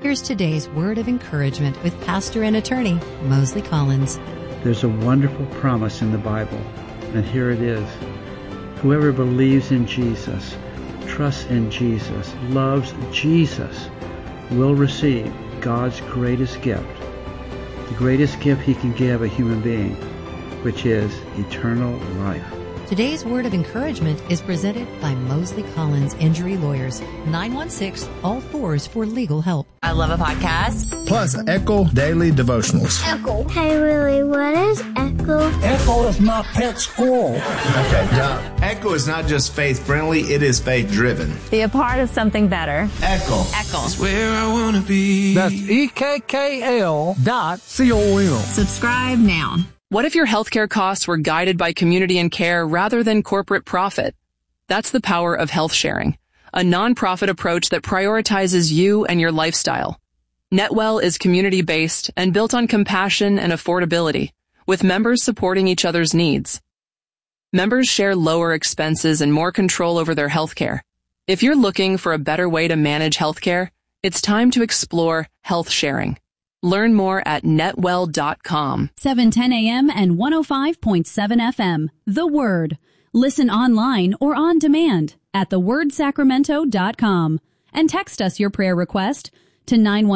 Here's today's word of encouragement with pastor and attorney Mosley Collins. There's a wonderful promise in the Bible, and here it is. Whoever believes in Jesus, trusts in Jesus, loves Jesus, will receive God's greatest gift, the greatest gift He can give a human being, which is eternal life. Today's word of encouragement is presented by Mosley Collins Injury Lawyers, 916-ALL-4s for legal help. I love a podcast. Plus, Echo Daily Devotionals. Echo. Hey, Willie, what is Echo? Echo is my pet squirrel. Okay, John. Echo is not just faith-friendly, it is faith-driven. Be a part of something better. Echo. Echo. It's where I want to be. That's EKKL.com. Subscribe now. What if your healthcare costs were guided by community and care rather than corporate profit? That's the power of health sharing, a nonprofit approach that prioritizes you and your lifestyle. NetWell is community-based and built on compassion and affordability, with members supporting each other's needs. Members share lower expenses and more control over their healthcare. If you're looking for a better way to manage healthcare, it's time to explore health sharing. Learn more at netwell.com. 710 a.m. and 105.7 FM. The Word. Listen online or on demand at thewordsacramento.com. And text us your prayer request to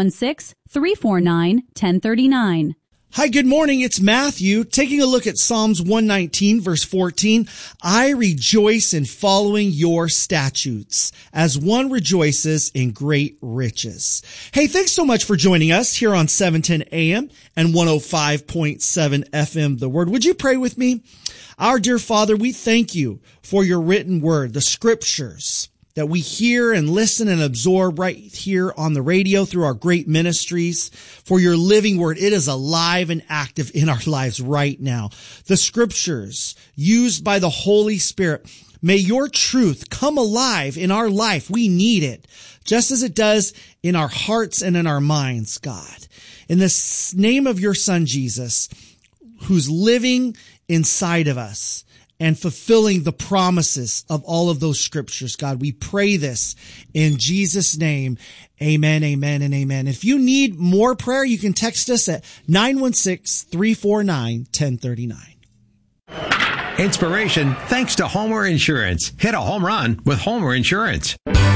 916-349-1039. Hi, good morning. It's Matthew taking a look at Psalms 119, verse 14. I rejoice in following your statutes as one rejoices in great riches. Hey, thanks so much for joining us here on 710 AM and 105.7 FM, The Word. Would you pray with me? Our dear Father, we thank you for your written word, the scriptures that we hear and listen and absorb right here on the radio through our great ministries. For your living word, it is alive and active in our lives right now. The scriptures used by the Holy Spirit, may your truth come alive in our life. We need it, just as it does in our hearts and in our minds, God. In the name of your Son, Jesus, who's living inside of us and fulfilling the promises of all of those scriptures, God. We pray this in Jesus' name. Amen, amen, and amen. If you need more prayer, you can text us at 916-349-1039. Inspiration thanks to Homer Insurance. Hit a home run with Homer Insurance.